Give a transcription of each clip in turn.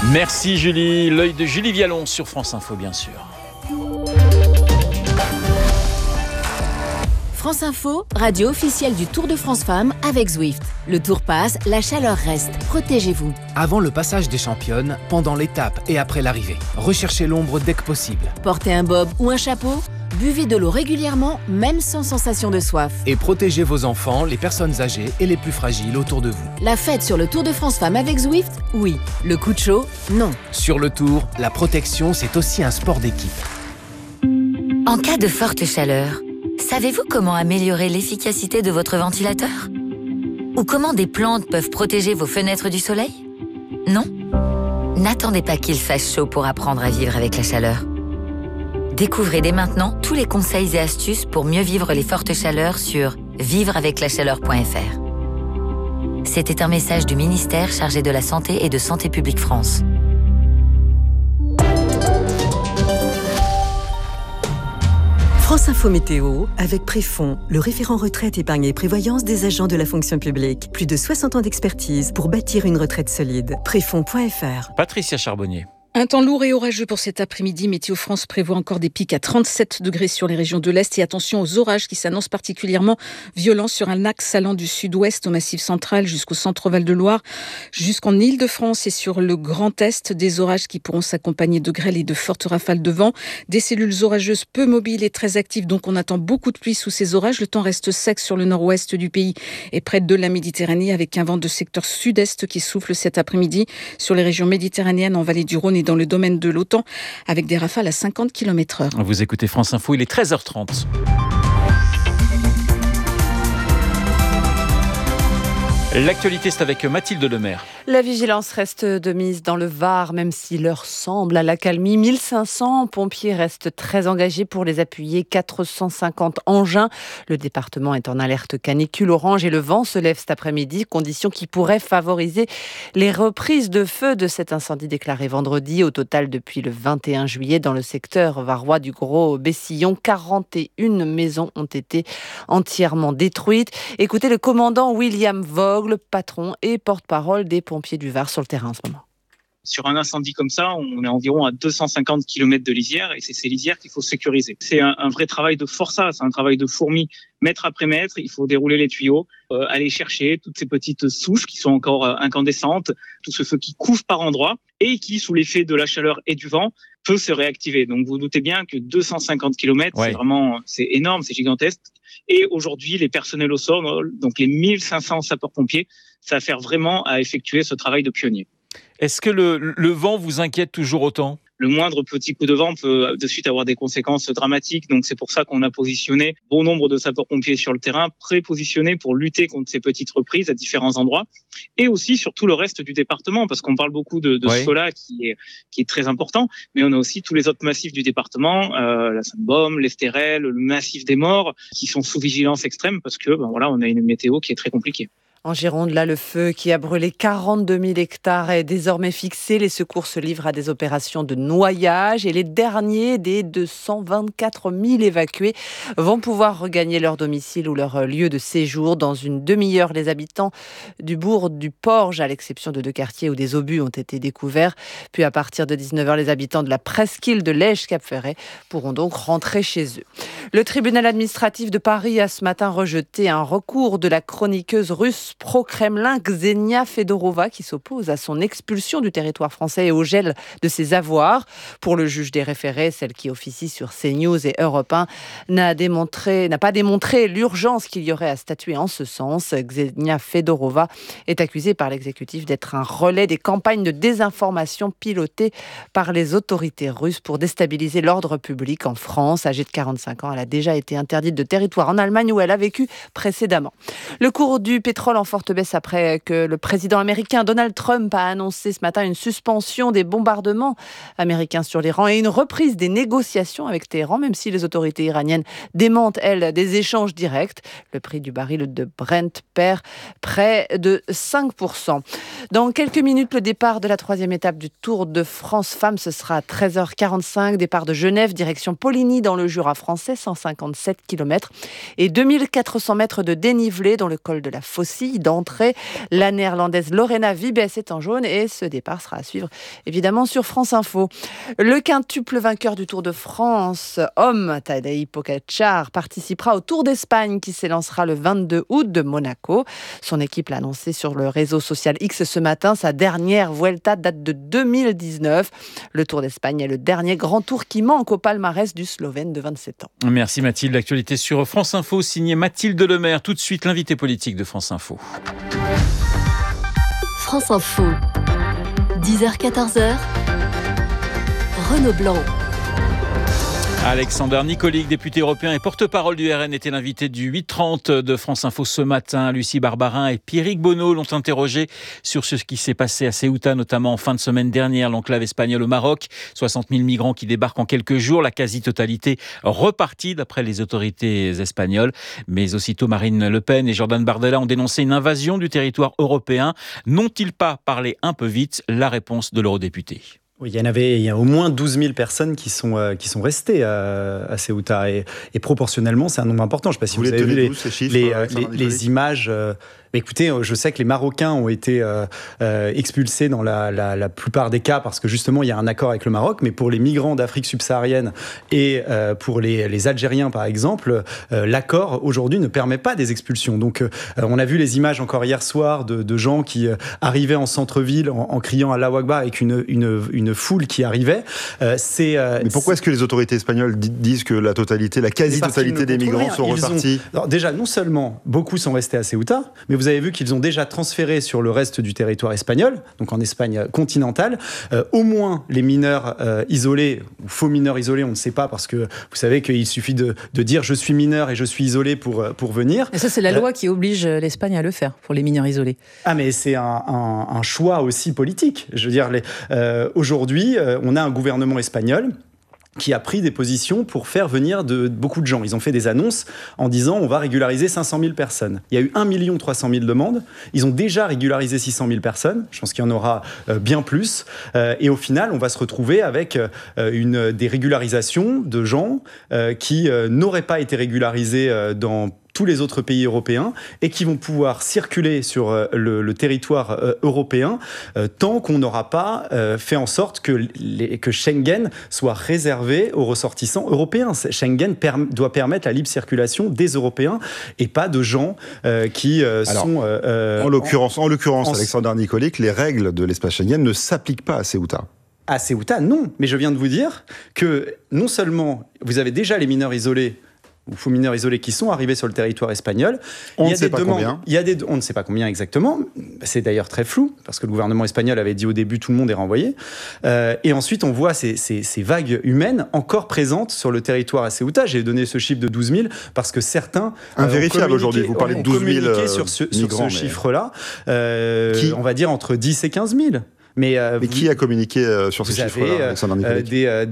Merci Julie. L'œil de Julie Vialon sur France Info, bien sûr. France Info, radio officielle du Tour de France Femmes avec Zwift. Le Tour passe, la chaleur reste. Protégez-vous. Avant le passage des championnes, pendant l'étape et après l'arrivée. Recherchez l'ombre dès que possible. Portez un bob ou un chapeau. Buvez de l'eau régulièrement, même sans sensation de soif. Et protégez vos enfants, les personnes âgées et les plus fragiles autour de vous. La fête sur le Tour de France Femmes avec Zwift, oui. Le coup de chaud, non. Sur le Tour, la protection, c'est aussi un sport d'équipe. En cas de forte chaleur, savez-vous comment améliorer l'efficacité de votre ventilateur ? Ou comment des plantes peuvent protéger vos fenêtres du soleil ? Non ? N'attendez pas qu'il fasse chaud pour apprendre à vivre avec la chaleur. Découvrez dès maintenant tous les conseils et astuces pour mieux vivre les fortes chaleurs sur vivreaveclachaleur.fr. C'était un message du ministère chargé de la Santé et de Santé publique France. France Info Météo avec Préfond, le référent retraite, épargne et prévoyance des agents de la fonction publique. Plus de 60 ans d'expertise pour bâtir une retraite solide. Préfond.fr. Patricia Charbonnier. Un temps lourd et orageux pour cet après-midi. Météo France prévoit encore des pics à 37 degrés sur les régions de l'Est et attention aux orages qui s'annoncent particulièrement violents sur un axe allant du sud-ouest au Massif central jusqu'au centre Val-de-Loire, jusqu'en Île-de-France et sur le Grand Est. Des orages qui pourront s'accompagner de grêle et de fortes rafales de vent. Des cellules orageuses peu mobiles et très actives, donc on attend beaucoup de pluie sous ces orages. Le temps reste sec sur le nord-ouest du pays et près de la Méditerranée avec un vent de secteur sud-est qui souffle cet après-midi sur les régions méditerranéennes en vallée du Rhône et dans le domaine de l'OTAN, avec des rafales à 50 km/h. Vous écoutez France Info, il est 13h30. L'actualité, c'est avec Mathilde Lemaire. La vigilance reste de mise dans le Var, même si l'heure semble à l'accalmie. 1500 pompiers restent très engagés pour les appuyer. 450 engins. Le département est en alerte canicule orange et le vent se lève cet après-midi, condition qui pourrait favoriser les reprises de feu de cet incendie déclaré vendredi. Au total, depuis le 21 juillet, dans le secteur varois du Gros-Bessillon, 41 maisons ont été entièrement détruites. Écoutez le commandant William Vogt, le patron et porte-parole des pompiers du Var sur le terrain en ce moment. Sur un incendie comme ça, on est environ à 250 km de lisière et c'est ces lisières qu'il faut sécuriser. C'est un vrai travail de forçat, c'est un travail de fourmi. Mètre après mètre, il faut dérouler les tuyaux, aller chercher toutes ces petites souches qui sont encore incandescentes, tout ce feu qui couvre par endroits et qui, sous l'effet de la chaleur et du vent, peut se réactiver. Donc vous doutez bien que 250 km, c'est énorme, c'est gigantesque. Et aujourd'hui, les personnels au sol, donc les 1500 sapeurs-pompiers, ça sert vraiment à effectuer ce travail de pionnier. Est-ce que le vent vous inquiète toujours autant ? Le moindre petit coup de vent peut de suite avoir des conséquences dramatiques. Donc c'est pour ça qu'on a positionné bon nombre de sapeurs-pompiers sur le terrain, prépositionnés pour lutter contre ces petites reprises à différents endroits. Et aussi sur tout le reste du département, parce qu'on parle beaucoup de Sola qui est très important, mais on a aussi tous les autres massifs du département, la Sainte-Baume, l'Estérel, le massif des Morts, qui sont sous vigilance extrême parce que on a une météo qui est très compliquée. En Gironde, là, le feu qui a brûlé 42 000 hectares est désormais fixé. Les secours se livrent à des opérations de noyage et les derniers des 224 000 évacués vont pouvoir regagner leur domicile ou leur lieu de séjour. Dans une demi-heure, les habitants du bourg du Porge, à l'exception de 2 quartiers où des obus ont été découverts. Puis à partir de 19h, les habitants de la presqu'île de Lège-Cap-Ferret pourront donc rentrer chez eux. Le tribunal administratif de Paris a ce matin rejeté un recours de la chroniqueuse russe pro-Kremlin Ksenia Fedorova qui s'oppose à son expulsion du territoire français et au gel de ses avoirs. Pour le juge des référés, celle qui officie sur CNews et Europe 1 n'a pas démontré l'urgence qu'il y aurait à statuer en ce sens. Ksenia Fedorova est accusée par l'exécutif d'être un relais des campagnes de désinformation pilotées par les autorités russes pour déstabiliser l'ordre public en France. Âgée de 45 ans, elle a déjà été interdite de territoire en Allemagne où elle a vécu précédemment. Le cours du pétrole en forte baisse après que le président américain Donald Trump a annoncé ce matin une suspension des bombardements américains sur l'Iran et une reprise des négociations avec Téhéran, même si les autorités iraniennes démentent, elles, des échanges directs. Le prix du baril de Brent perd près de 5%. Dans quelques minutes, le départ de la 3e étape du Tour de France Femmes, ce sera à 13h45, départ de Genève, direction Poligny dans le Jura français, 157 km et 2400 mètres de dénivelé dans le col de la Faucille. grille d'entrée. La néerlandaise Lorena Wiebes est en jaune et ce départ sera à suivre évidemment sur France Info. Le quintuple vainqueur du Tour de France, homme, Tadej Pogačar, participera au Tour d'Espagne qui s'élancera le 22 août de Monaco. Son équipe l'a annoncé sur le réseau social X ce matin. Sa dernière Vuelta date de 2019. Le Tour d'Espagne est le dernier grand tour qui manque au palmarès du Slovène de 27 ans. Merci Mathilde. L'actualité sur France Info, signée Mathilde Lemaire. Tout de suite, l'invité politique de France Info. France Info, 10h-14h, Renaud Blanc. Alexander Nikolic, député européen et porte-parole du RN, était l'invité du 8h30 de France Info ce matin. Lucie Barbarin et Pierrick Bonneau l'ont interrogé sur ce qui s'est passé à Ceuta, notamment en fin de semaine dernière, l'enclave espagnole au Maroc. 60 000 migrants qui débarquent en quelques jours, la quasi-totalité repartie d'après les autorités espagnoles. Mais aussitôt, Marine Le Pen et Jordan Bardella ont dénoncé une invasion du territoire européen. N'ont-ils pas parlé un peu vite ? La réponse de l'eurodéputé. Oui, il y a au moins 12 000 personnes qui sont restées à Ceuta et proportionnellement, c'est un nombre important. Je ne sais pas si vous avez vu les images. Écoutez, je sais que les Marocains ont été expulsés dans la plupart des cas parce que justement il y a un accord avec le Maroc, mais pour les migrants d'Afrique subsaharienne et pour les Algériens par exemple, l'accord aujourd'hui ne permet pas des expulsions. Donc on a vu les images encore hier soir de gens qui arrivaient en centre-ville en criant Allahu Akbar avec une foule qui arrivait. Mais pourquoi est-ce que les autorités espagnoles disent que la quasi-totalité des migrants sont repartis ? Alors déjà, non seulement beaucoup sont restés à Ceuta, mais vous avez vu qu'ils ont déjà transféré sur le reste du territoire espagnol, donc en Espagne continentale, au moins les mineurs isolés, ou faux mineurs isolés, on ne sait pas, parce que vous savez qu'il suffit de dire je suis mineur et je suis isolé pour venir. Et ça, c'est la loi qui oblige l'Espagne à le faire, pour les mineurs isolés. Ah, mais c'est un choix aussi politique. Je veux dire, aujourd'hui, on a un gouvernement espagnol qui a pris des positions pour faire venir beaucoup de gens. Ils ont fait des annonces en disant on va régulariser 500 000 personnes. Il y a eu 1 300 000 demandes. Ils ont déjà régularisé 600 000 personnes. Je pense qu'il y en aura bien plus. Et au final, on va se retrouver avec des régularisations de gens qui n'auraient pas été régularisés dans tous les autres pays européens et qui vont pouvoir circuler sur le territoire européen tant qu'on n'aura pas fait en sorte que Schengen soit réservé aux ressortissants européens. Schengen doit permettre la libre circulation des Européens et pas de gens qui sont... En l'occurrence, Alexander Nikolic, les règles de l'espace Schengen ne s'appliquent pas à Ceuta. À Ceuta, non. Mais je viens de vous dire que non seulement vous avez déjà les mineurs isolés ou faux mineurs isolés qui sont arrivés sur le territoire espagnol. On ne sait pas combien. On ne sait pas combien exactement. C'est d'ailleurs très flou, parce que le gouvernement espagnol avait dit au début tout le monde est renvoyé. Et ensuite, on voit ces vagues humaines encore présentes sur le territoire à Ceuta. J'ai donné ce chiffre de 12 000 parce que certains... Invérifiable aujourd'hui, vous parlez de 12 000 sur ce chiffre-là. On va dire entre 10 et 15 000. Mais qui a communiqué sur ces chiffres-là,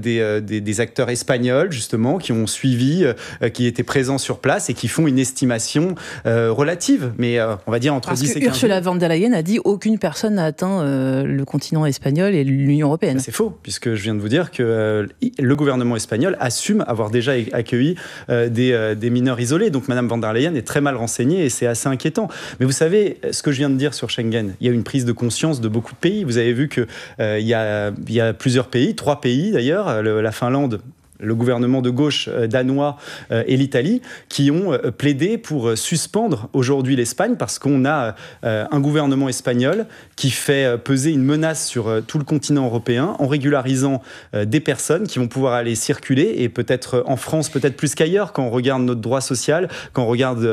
des acteurs espagnols, justement, qui ont suivi, qui étaient présents sur place et qui font une estimation relative. Mais on va dire entre 10 et 15 000. Ursula von der Leyen a dit aucune personne n'a atteint le continent espagnol et l'Union européenne. C'est faux, puisque je viens de vous dire que le gouvernement espagnol assume avoir déjà accueilli des mineurs isolés. Donc Madame von der Leyen est très mal renseignée et c'est assez inquiétant. Mais vous savez, ce que je viens de dire sur Schengen, il y a une prise de conscience de beaucoup de pays. Vous avez vu qu'il y a plusieurs pays, 3 pays d'ailleurs, la Finlande, le gouvernement de gauche danois et l'Italie, qui ont plaidé pour suspendre aujourd'hui l'Espagne parce qu'on a un gouvernement espagnol qui fait peser une menace sur tout le continent européen en régularisant des personnes qui vont pouvoir aller circuler et peut-être en France, peut-être plus qu'ailleurs quand on regarde notre droit social, quand on regarde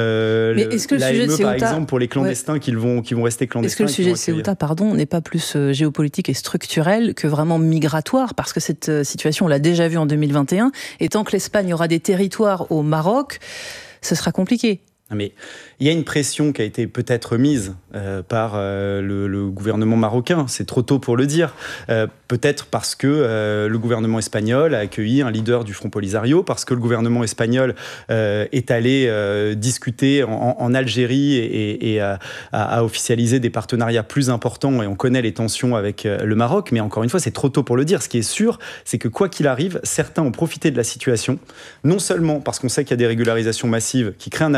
l'AME par exemple pour les clandestins qui vont rester clandestins. Est-ce que le sujet de Ceuta, n'est pas plus géopolitique et structurel que vraiment migratoire? Parce que cette situation, on l'a déjà vue en 2021, et tant que l'Espagne aura des territoires au Maroc, ce sera compliqué. Mais il y a une pression qui a été peut-être mise par le gouvernement marocain, c'est trop tôt pour le dire, peut-être parce que le gouvernement espagnol a accueilli un leader du Front Polisario, parce que le gouvernement espagnol est allé discuter en Algérie et a officialisé des partenariats plus importants, et on connaît les tensions avec le Maroc, mais encore une fois, c'est trop tôt pour le dire. Ce qui est sûr, c'est que quoi qu'il arrive, certains ont profité de la situation, non seulement parce qu'on sait qu'il y a des régularisations massives qui créent un appel d'air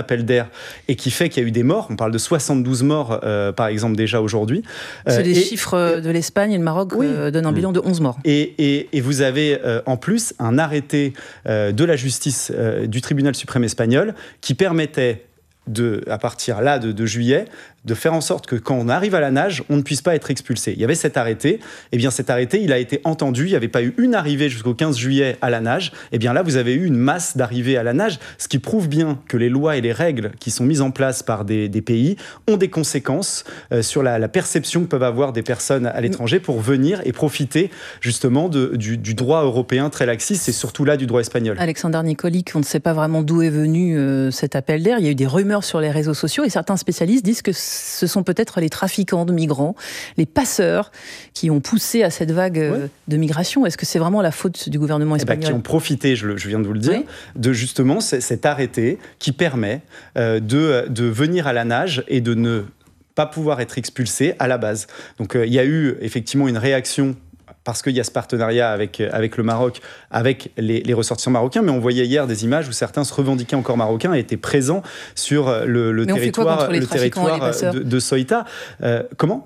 irrégulière et qui fait qu'il y a eu des morts. On parle de 72 morts, par exemple, déjà aujourd'hui. C'est les chiffres de l'Espagne et le Maroc donnent un bilan de 11 morts. Et vous avez en plus un arrêté de la justice du tribunal suprême espagnol qui permettait à partir là de juillet, de faire en sorte que quand on arrive à la nage, on ne puisse pas être expulsé. Il y avait cet arrêté, et bien cet arrêté, il a été entendu, il n'y avait pas eu une arrivée jusqu'au 15 juillet à la nage, et bien là, vous avez eu une masse d'arrivées à la nage, ce qui prouve bien que les lois et les règles qui sont mises en place par des pays ont des conséquences sur la perception que peuvent avoir des personnes à l'étranger pour venir et profiter justement du droit européen très laxiste, et surtout là du droit espagnol. Alexander Nikolic, on ne sait pas vraiment d'où est venu cet appel d'air, il y a eu des rumeurs sur les réseaux sociaux, et certains spécialistes disent que ce sont peut-être les trafiquants de migrants, les passeurs qui ont poussé à cette vague de migration. Est-ce que c'est vraiment la faute du gouvernement espagnol ? Qui ont profité, je viens de vous le dire, de justement cet arrêté qui permet de venir à la nage et de ne pas pouvoir être expulsé à la base. Donc il y a eu effectivement une réaction parce qu'il y a ce partenariat avec le Maroc, avec les ressortissants marocains, mais on voyait hier des images où certains se revendiquaient encore marocains et étaient présents sur le territoire de Ceuta. Comment ?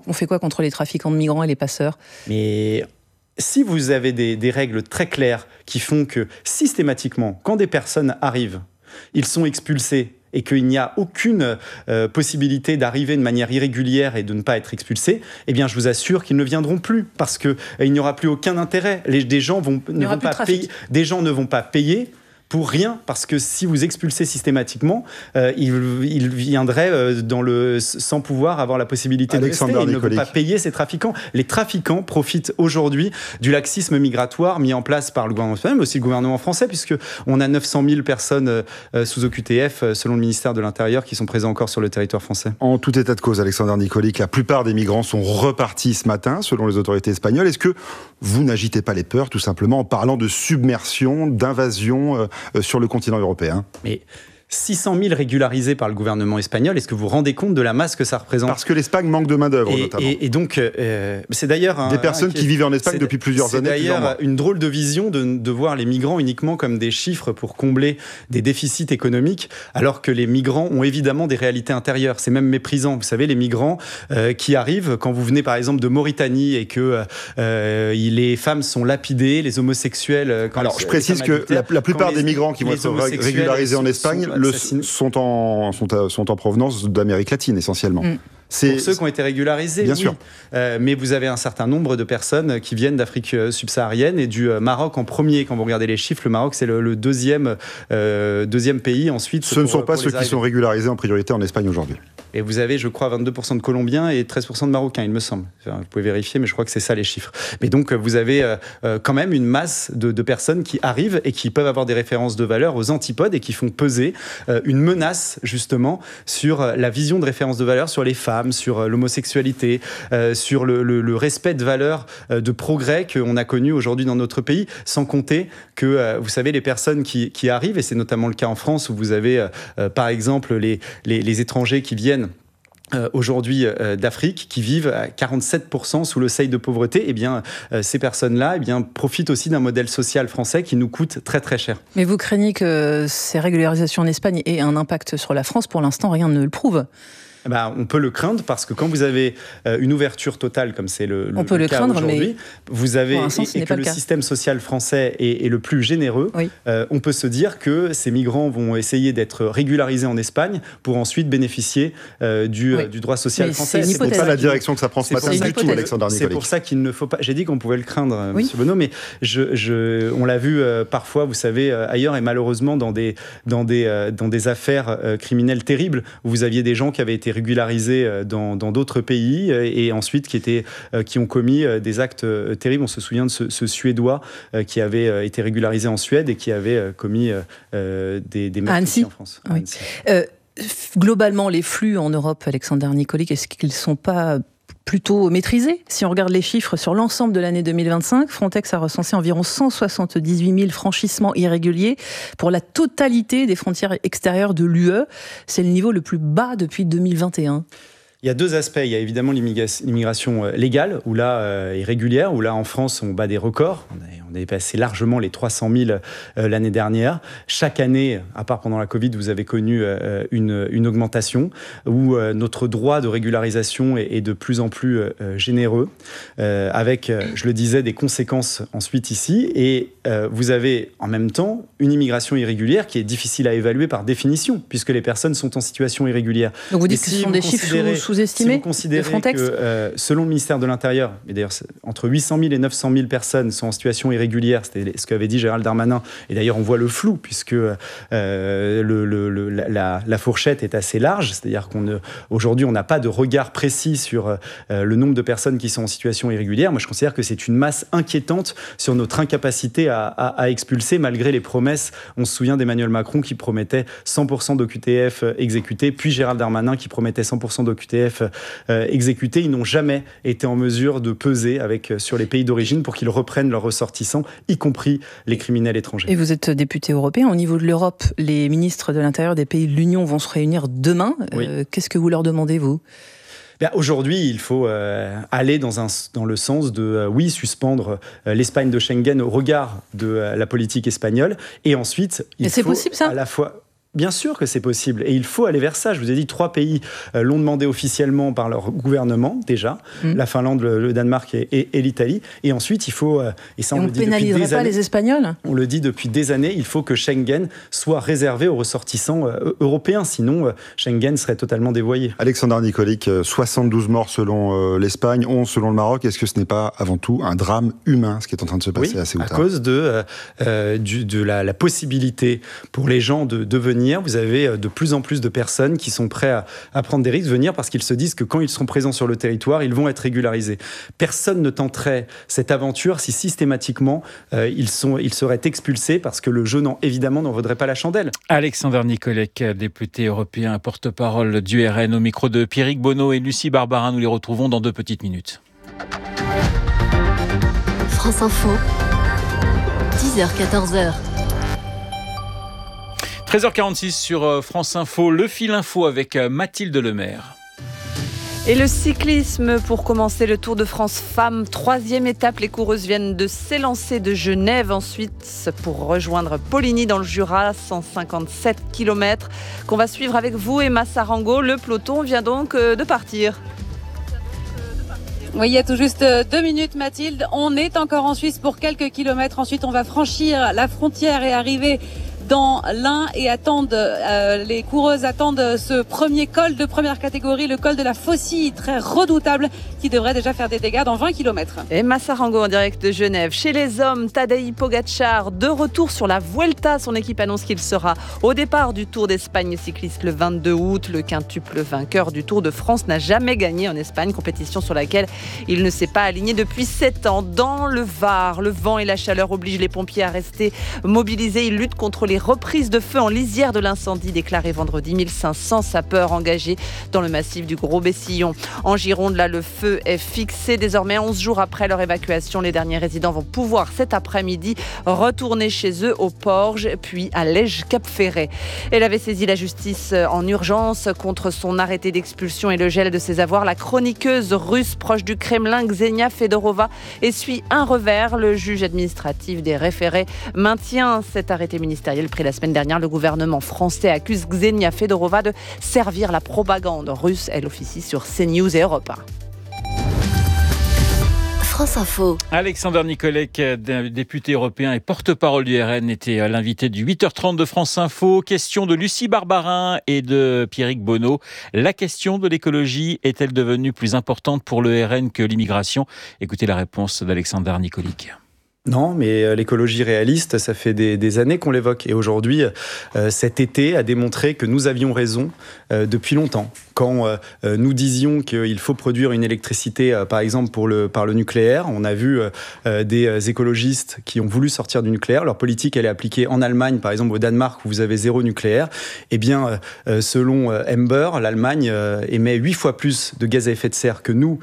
On fait quoi contre les trafiquants de migrants et les passeurs ? Mais si vous avez des règles très claires qui font que systématiquement, quand des personnes arrivent, ils sont expulsés, et qu'il n'y a aucune possibilité d'arriver de manière irrégulière et de ne pas être expulsé, eh bien, je vous assure qu'ils ne viendront plus, parce qu'il n'y aura plus aucun intérêt. Des gens ne vont pas payer pour rien, parce que si vous expulsez systématiquement, ils viendraient sans pouvoir avoir la possibilité de rester. Ils ne vont pas payer ces trafiquants. Les trafiquants profitent aujourd'hui du laxisme migratoire mis en place par le gouvernement espagnol, mais aussi le gouvernement français, puisqu'on a 900 000 personnes sous OQTF, selon le ministère de l'Intérieur, qui sont présents encore sur le territoire français. En tout état de cause, Alexander Nikolic, la plupart des migrants sont repartis ce matin, selon les autorités espagnoles. Est-ce que vous n'agitez pas les peurs, tout simplement, en parlant de submersion, d'invasion sur le continent européen? Mais 600 000 régularisés par le gouvernement espagnol, est-ce que vous vous rendez compte de la masse que ça représente ? Parce que l'Espagne manque de main-d'œuvre, notamment. Et donc, c'est d'ailleurs... Des personnes qui vivent en Espagne depuis plusieurs années. C'est d'ailleurs une drôle de vision de voir les migrants uniquement comme des chiffres pour combler des déficits économiques, alors que les migrants ont évidemment des réalités intérieures. C'est même méprisant. Vous savez, les migrants qui arrivent, quand vous venez par exemple de Mauritanie et que les femmes sont lapidées, les homosexuels... Alors, je précise que la plupart des migrants qui vont être régularisés en Espagne sont en provenance d'Amérique latine, essentiellement. Pour ceux qui ont été régularisés, bien sûr. Mais vous avez un certain nombre de personnes qui viennent d'Afrique subsaharienne et du Maroc en premier. Quand vous regardez les chiffres, le Maroc, c'est le deuxième pays. Ensuite, ce ne sont pas ceux qui sont régularisés en priorité en Espagne aujourd'hui. Et vous avez, je crois, 22% de Colombiens et 13% de Marocains, il me semble. Vous pouvez vérifier, mais je crois que c'est ça les chiffres. Mais donc, vous avez quand même une masse de personnes qui arrivent et qui peuvent avoir des références de valeur aux antipodes et qui font peser une menace, justement, sur la vision de référence de valeur sur les femmes, sur l'homosexualité, sur le respect de valeurs de progrès qu'on a connu aujourd'hui dans notre pays, sans compter que, vous savez, les personnes qui arrivent, et c'est notamment le cas en France, où vous avez, par exemple, les étrangers qui viennent aujourd'hui d'Afrique, qui vivent à 47% sous le seuil de pauvreté, eh bien, ces personnes-là profitent aussi d'un modèle social français qui nous coûte très très cher. Mais vous craignez que ces régularisations en Espagne aient un impact sur la France ? Pour l'instant, rien ne le prouve. On peut le craindre parce que quand vous avez une ouverture totale comme c'est le cas aujourd'hui, vous avez et que le système social français est le plus généreux, on peut se dire que ces migrants vont essayer d'être régularisés en Espagne pour ensuite bénéficier du droit social français. C'est pas la direction que ça prend ce matin du tout, Alexander Nikolic. C'est pour ça qu'il ne faut pas... J'ai dit qu'on pouvait le craindre, Monsieur Bonneau, mais on l'a vu parfois, vous savez, ailleurs et malheureusement dans des affaires criminelles terribles où vous aviez des gens qui avaient été régularisés dans d'autres pays et ensuite qui ont commis des actes terribles. On se souvient de ce Suédois qui avait été régularisé en Suède et qui avait commis des meurtres en France. Oui. Globalement, les flux en Europe, Alexander Nikolic, est-ce qu'ils ne sont pas plutôt maîtrisés? Si on regarde les chiffres sur l'ensemble de l'année 2025, Frontex a recensé environ 178 000 franchissements irréguliers pour la totalité des frontières extérieures de l'UE. C'est le niveau le plus bas depuis 2021. Il y a deux aspects. Il y a évidemment l'immigration légale, ou là, irrégulière, où là, en France, on bat des records. On a dépassé largement les 300 000 l'année dernière. Chaque année, à part pendant la Covid, vous avez connu une augmentation où notre droit de régularisation est de plus en plus généreux, avec, je le disais, des conséquences ensuite ici. Et vous avez en même temps une immigration irrégulière qui est difficile à évaluer par définition, puisque les personnes sont en situation irrégulière. Donc vous dites que ce sont des chiffres sous-estimés vous considérez de Frontex que, selon le ministère de l'Intérieur, et d'ailleurs entre 800 000 et 900 000 personnes sont en situation irrégulière, c'était ce qu'avait dit Gérald Darmanin, et d'ailleurs on voit le flou, puisque la fourchette est assez large, c'est-à-dire qu'aujourd'hui on n'a pas de regard précis sur le nombre de personnes qui sont en situation irrégulière. Moi je considère que c'est une masse inquiétante sur notre incapacité à expulser, malgré les promesses. On se souvient d'Emmanuel Macron qui promettait 100% d'OQTF exécutés, puis Gérald Darmanin qui promettait 100% d'OQTF exécutés. Ils n'ont jamais été en mesure de peser sur les pays d'origine pour qu'ils reprennent leurs ressortissants, y compris les criminels étrangers. Et vous êtes député européen. Au niveau de l'Europe, les ministres de l'Intérieur des pays de l'Union vont se réunir demain. Oui. Qu'est-ce que vous leur demandez, vous ? Aujourd'hui, il faut aller dans le sens de, suspendre l'Espagne de Schengen au regard de la politique espagnole. Et ensuite, c'est possible, ça ? À la fois... Bien sûr que c'est possible et il faut aller vers ça. Je vous ai dit, 3 pays l'ont demandé officiellement par leur gouvernement déjà, la Finlande, le Danemark et l'Italie. Et ensuite, il faut, et ça on le dit depuis des années... On pénaliserait pas les Espagnols ? On le dit depuis des années, il faut que Schengen soit réservé aux ressortissants européens, sinon Schengen serait totalement dévoyé. Alexandre Nicolic, 72 morts selon l'Espagne, 11 selon le Maroc. Est-ce que ce n'est pas avant tout un drame humain, ce qui est en train de se passer à Ceuta ? À cause de la possibilité pour les gens de venir. Vous avez de plus en plus de personnes qui sont prêtes à prendre des risques, venir parce qu'ils se disent que quand ils seront présents sur le territoire, ils vont être régularisés. Personne ne tenterait cette aventure si systématiquement ils seraient expulsés parce que le jeu, évidemment, n'en vaudrait pas la chandelle. Alexandre Nicolic, député européen, porte-parole du RN, au micro de Pierrick Bonneau et Lucie Barbarin. Nous les retrouvons dans 2 petites minutes. France Info, 10h-14h. 13h46 sur France Info, le fil info avec Mathilde Lemaire. Et le cyclisme, pour commencer le Tour de France Femmes, 3e étape, les coureuses viennent de s'élancer de Genève, ensuite pour rejoindre Poligny dans le Jura, 157 km qu'on va suivre avec vous, Emma Sarango. Le peloton vient donc de partir. Oui, il y a tout juste 2 minutes, Mathilde. On est encore en Suisse pour quelques kilomètres. Ensuite, on va franchir la frontière et arriver dans l'Ain et les coureuses attendent ce premier col de première catégorie, le col de la Faucille, très redoutable, qui devrait déjà faire des dégâts dans 20 km. Et Massarango en direct de Genève. Chez les hommes, Tadej Pogačar, de retour sur la Vuelta. Son équipe annonce qu'il sera au départ du Tour d'Espagne cycliste le 22 août. Le quintuple vainqueur du Tour de France n'a jamais gagné en Espagne, compétition sur laquelle il ne s'est pas aligné depuis 7 ans. Dans le Var, le vent et la chaleur obligent les pompiers à rester mobilisés. Ils luttent contre les reprises de feu en lisière de l'incendie déclaré vendredi. 1500 sapeurs engagés dans le massif du Gros-Bessillon. En Gironde, là, le feu est fixé. Désormais, 11 jours après leur évacuation, les derniers résidents vont pouvoir cet après-midi retourner chez eux au Porge, puis à Lège-Cap-Ferret. Elle avait saisi la justice en urgence contre son arrêté d'expulsion et le gel de ses avoirs. La chroniqueuse russe proche du Kremlin, Ksenia Fedorova, essuie un revers. Le juge administratif des référés maintient cet arrêté ministériel pris la semaine dernière. Le gouvernement français accuse Ksenia Fedorova de servir la propagande russe. Elle officie sur CNews et Europe 1. France Info. Alexandre Nicolic, député européen et porte-parole du RN, était l'invité du 8h30 de France Info. Question de Lucie Barbarin et de Pierrick Bonneau. La question de l'écologie est-elle devenue plus importante pour le RN que l'immigration ? Écoutez la réponse d'Alexandre Nicolic. Non, mais l'écologie réaliste, ça fait des années qu'on l'évoque. Et aujourd'hui, cet été a démontré que nous avions raison depuis longtemps. Quand nous disions qu'il faut produire une électricité, par exemple, par le nucléaire, on a vu des écologistes qui ont voulu sortir du nucléaire. Leur politique, elle est appliquée en Allemagne, par exemple au Danemark, où vous avez 0 nucléaire. Eh bien, selon Ember, l'Allemagne émet 8 fois plus de gaz à effet de serre que nous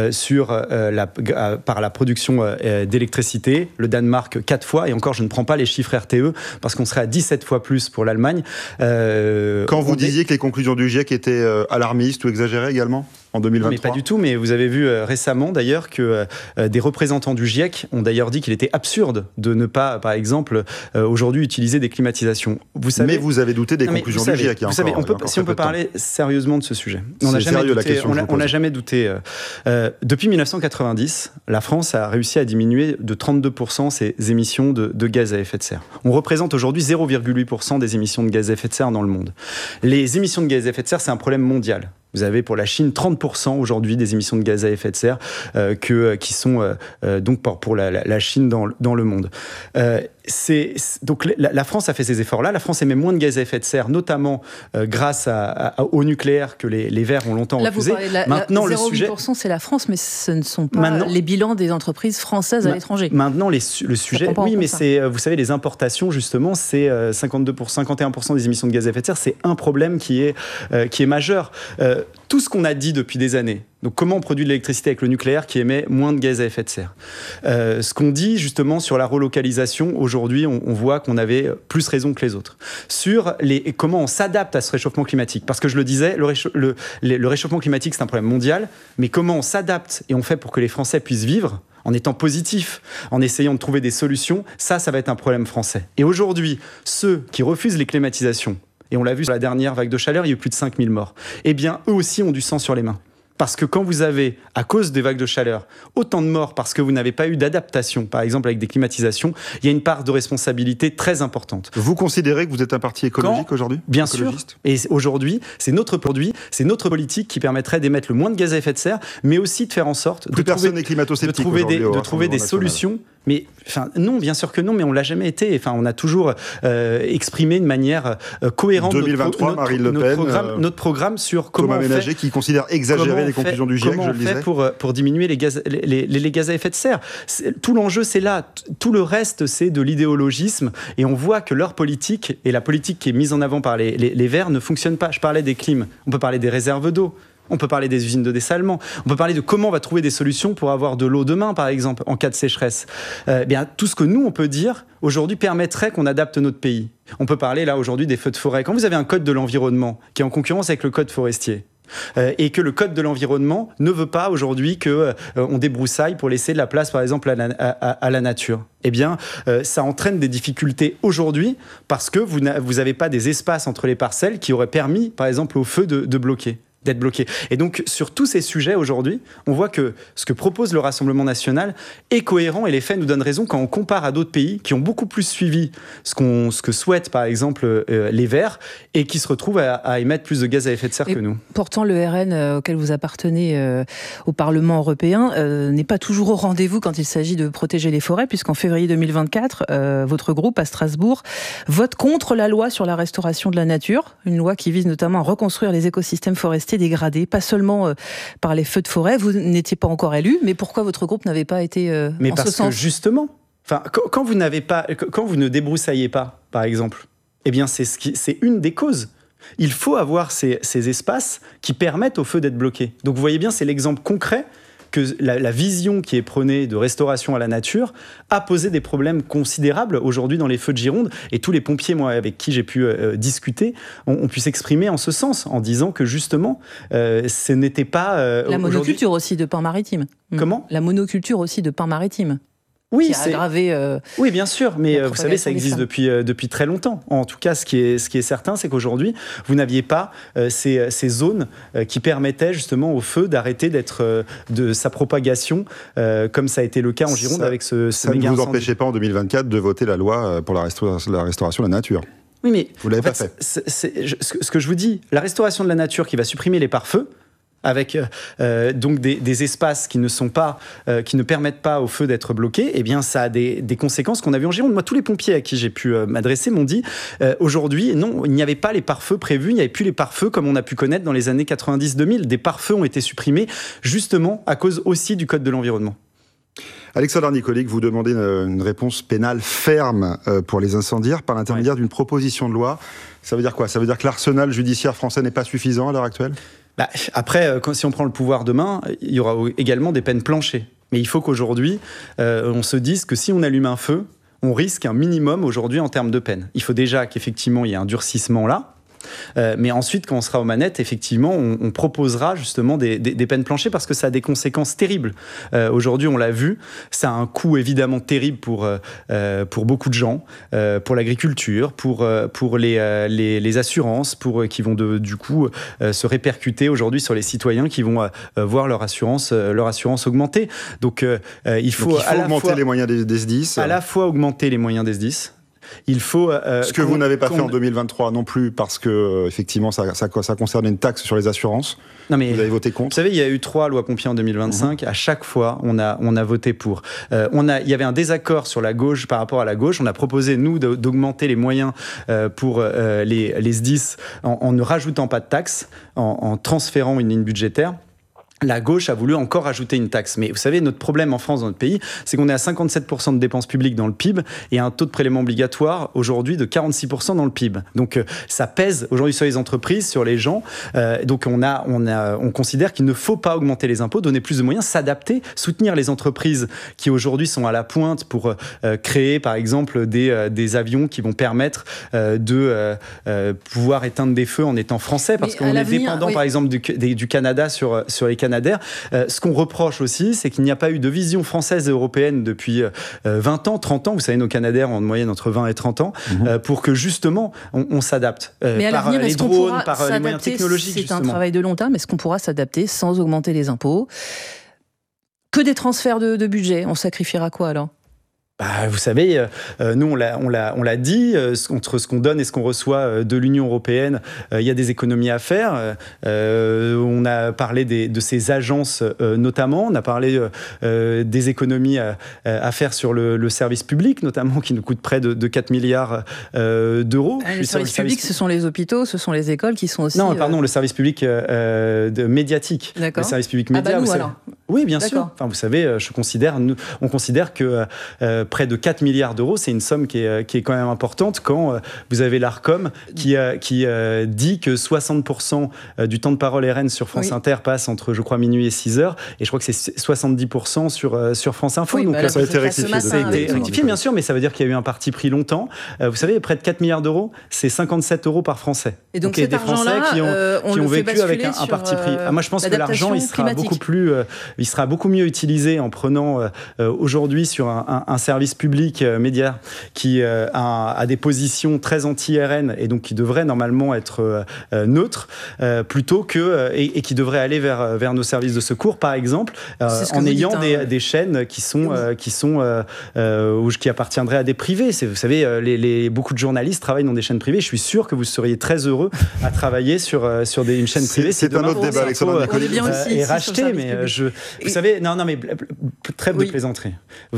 par la production d'électricité. Le Danemark 4 fois, et encore je ne prends pas les chiffres RTE parce qu'on serait à 17 fois plus pour l'Allemagne. Quand vous disiez que les conclusions du GIEC étaient alarmistes ou exagérées également ? en 2023. Mais pas du tout, mais vous avez vu récemment d'ailleurs que des représentants du GIEC ont d'ailleurs dit qu'il était absurde de ne pas, par exemple, aujourd'hui utiliser des climatisations. Mais vous avez douté des conclusions du GIEC. Vous savez, si on peut parler sérieusement de ce sujet. On n'a jamais douté. Depuis 1990, la France a réussi à diminuer de 32% ses émissions de gaz à effet de serre. On représente aujourd'hui 0,8% des émissions de gaz à effet de serre dans le monde. Les émissions de gaz à effet de serre, c'est un problème mondial. Vous avez pour la Chine 30% aujourd'hui des émissions de gaz à effet de serre qui sont donc pour la Chine dans le monde. Donc la France a fait ces efforts-là. La France émet moins de gaz à effet de serre, notamment grâce au nucléaire que les Verts ont longtemps refusé. Maintenant, 0,8%, c'est la France, mais ce ne sont pas les bilans des entreprises françaises à l'étranger. Maintenant, le sujet, oui, mais vous savez, les importations, justement, c'est 51% des émissions de gaz à effet de serre. C'est un problème qui est majeur. Tout ce qu'on a dit depuis des années, donc comment on produit de l'électricité avec le nucléaire qui émet moins de gaz à effet de serre. Ce qu'on dit justement sur la relocalisation, aujourd'hui on voit qu'on avait plus raison que les autres. Sur comment on s'adapte à ce réchauffement climatique, parce que je le disais, le réchauffement climatique c'est un problème mondial, mais comment on s'adapte et on fait pour que les Français puissent vivre en étant positifs, en essayant de trouver des solutions, ça va être un problème français. Et aujourd'hui, ceux qui refusent les climatisations, et on l'a vu sur la dernière vague de chaleur, il y a eu plus de 5000 morts. Eh bien, eux aussi ont du sang sur les mains. Parce que quand vous avez, à cause des vagues de chaleur, autant de morts parce que vous n'avez pas eu d'adaptation, par exemple avec des climatisations, il y a une part de responsabilité très importante. Vous considérez que vous êtes un parti écologique aujourd'hui ? Bien sûr. Et aujourd'hui, c'est notre produit, c'est notre politique qui permettrait d'émettre le moins de gaz à effet de serre, mais aussi de faire en sorte de trouver des solutions. Mais non, bien sûr que non, mais on l'a jamais été. On a toujours exprimé de manière cohérente 2023, Marine Le Pen, notre programme sur comment Thomas Ménager qui considère exagérer les conclusions du GIEC, je le disais. Pour diminuer les gaz à effet de serre. Tout l'enjeu, c'est là. Tout le reste, c'est de l'idéologisme. Et on voit que leur politique et la politique qui est mise en avant par les Verts ne fonctionne pas. Je parlais des clims. On peut parler des réserves d'eau. On peut parler des usines de dessalement. On peut parler de comment on va trouver des solutions pour avoir de l'eau demain, par exemple, en cas de sécheresse. Tout ce que nous, on peut dire, aujourd'hui, permettrait qu'on adapte notre pays. On peut parler, là, aujourd'hui, des feux de forêt. Quand vous avez un code de l'environnement qui est en concurrence avec le code forestier, et que le code de l'environnement ne veut pas aujourd'hui qu'on débroussaille pour laisser de la place, par exemple, à la nature. Eh bien, ça entraîne des difficultés aujourd'hui parce que vous n'avez pas des espaces entre les parcelles qui auraient permis, par exemple, au feu d'être bloqué. Et donc, sur tous ces sujets, aujourd'hui, on voit que ce que propose le Rassemblement national est cohérent et les faits nous donnent raison quand on compare à d'autres pays qui ont beaucoup plus suivi ce que souhaitent, par exemple, les Verts et qui se retrouvent à émettre plus de gaz à effet de serre que nous. Pourtant, le RN auquel vous appartenez au Parlement européen n'est pas toujours au rendez-vous quand il s'agit de protéger les forêts, puisqu'en février 2024, votre groupe à Strasbourg vote contre la loi sur la restauration de la nature, une loi qui vise notamment à reconstruire les écosystèmes forestiers dégradés, pas seulement par les feux de forêt. Vous n'étiez pas encore élu, mais pourquoi votre groupe n'avait pas été en ce sens ? Mais parce que justement, quand vous ne débroussaillez pas, par exemple, eh bien c'est une des causes. Il faut avoir ces espaces qui permettent aux feux d'être bloqués. Donc vous voyez bien, c'est l'exemple concret que la vision qui est prônée de restauration à la nature a posé des problèmes considérables aujourd'hui dans les feux de Gironde. Et tous les pompiers, moi, avec qui j'ai pu discuter, ont pu s'exprimer en ce sens, en disant que justement, ce n'était pas... la monoculture aussi de pins maritimes. Comment ? La monoculture aussi de pins maritimes. Oui, c'est aggravé. Oui, bien sûr, mais vous savez, ça existe depuis très longtemps. En tout cas, ce qui est certain, c'est qu'aujourd'hui, vous n'aviez pas ces zones qui permettaient justement au feu d'arrêter de sa propagation, comme ça a été le cas en Gironde avec ce ça ne vous empêchait pas en 2024 de voter la loi pour la restauration de la nature. Oui, mais vous l'avez pas fait. Ce que je vous dis, la restauration de la nature qui va supprimer les pare-feux, avec donc des espaces qui ne permettent pas au feu d'être bloqués, eh bien ça a des conséquences qu'on a vues en Gironde. Moi, tous les pompiers à qui j'ai pu m'adresser m'ont dit aujourd'hui, non, il n'y avait pas les pare-feux prévus, il n'y avait plus les pare-feux comme on a pu connaître dans les années 90-2000. Des pare-feux ont été supprimés justement à cause aussi du code de l'environnement. Alexandre Nicolic, vous demandez une réponse pénale ferme pour les incendiaires par l'intermédiaire d'une proposition de loi. Ça veut dire quoi ? Ça veut dire que l'arsenal judiciaire français n'est pas suffisant à l'heure actuelle ? Après, si on prend le pouvoir demain, il y aura également des peines planchées. Mais il faut qu'aujourd'hui, on se dise que si on allume un feu, on risque un minimum aujourd'hui en termes de peine. Il faut déjà qu'effectivement, il y ait un durcissement là. Mais ensuite, quand on sera aux manettes, effectivement, on proposera justement des peines planchers parce que ça a des conséquences terribles. Aujourd'hui, on l'a vu, ça a un coût évidemment terrible pour beaucoup de gens, pour l'agriculture, pour les assurances, qui vont du coup se répercuter aujourd'hui sur les citoyens qui vont voir leur assurance augmenter. Donc il faut augmenter les moyens des SDIS. À la fois augmenter les moyens des SDIS. Il faut ce que vous n'avez pas fait en 2023 non plus parce que effectivement ça concerne une taxe sur les assurances. Non mais vous avez voté contre. Vous savez, il y a eu 3 lois Compiègne en 2025. À chaque fois, on a voté pour. Il y avait un désaccord sur la gauche par rapport à la gauche. On a proposé nous d'augmenter les moyens pour les SDIS en ne rajoutant pas de taxes, en transférant une ligne budgétaire. La gauche a voulu encore rajouter une taxe. Mais vous savez, notre problème en France, dans notre pays, c'est qu'on est à 57% de dépenses publiques dans le PIB et un taux de prélèvement obligatoire aujourd'hui de 46% dans le PIB. Donc ça pèse aujourd'hui sur les entreprises, sur les gens. Donc on considère qu'il ne faut pas augmenter les impôts, donner plus de moyens, s'adapter, soutenir les entreprises qui aujourd'hui sont à la pointe pour créer par exemple des avions qui vont permettre de pouvoir éteindre des feux en étant français, parce qu'on est dépendant par exemple du Canada sur les Canadair. Ce qu'on reproche aussi, c'est qu'il n'y a pas eu de vision française et européenne depuis 20 ans, 30 ans. Vous savez, nos Canadair ont en moyenne entre 20 et 30 ans, pour que justement on s'adapte. Mais par les drones, par les moyens technologiques. C'est justement un travail de long terme. Est-ce qu'on pourra s'adapter sans augmenter les impôts ? Que des transferts de budget. On sacrifiera quoi alors ? Vous savez, nous on l'a dit, entre ce qu'on donne et ce qu'on reçoit de l'Union européenne, il y a des économies à faire. On a parlé de ces agences notamment, on a parlé des économies à faire sur le service public, notamment qui nous coûte près de 4 milliards d'euros. Le service public, ce sont les hôpitaux, ce sont les écoles qui sont aussi... Non, pardon, le service public médiatique. D'accord. Le service public média. Nous, alors. Oui, bien sûr. Enfin, vous savez, on considère que près de 4 milliards d'euros, c'est une somme qui est quand même importante quand vous avez l'ARCOM qui dit que 60% du temps de parole RN sur France Inter passe entre, je crois, minuit et 6h, et je crois que c'est 70% sur France Info. Oui, donc là, ça a été rectifié. Ça a été rectifié, bien sûr, mais ça veut dire qu'il y a eu un parti pris longtemps. Vous savez, près de 4 milliards d'euros, c'est 57 euros par Français. Et donc cet des Français qui ont vécu avec un parti pris. Moi, je pense que l'argent, il sera beaucoup mieux utilisé en prenant aujourd'hui sur un service public média qui a des positions très anti-RN et donc qui devrait normalement être neutre, plutôt que et qui devrait aller vers nos services de secours, par exemple, en ayant des chaînes qui appartiendraient à des privés. Vous savez, beaucoup de journalistes travaillent dans des chaînes privées. Je suis sûr que vous seriez très heureux à travailler sur une chaîne privée. C'est un autre débat, Alexandre Nicoli. Et racheter, mais vous savez, non, mais trêve de plaisanterie.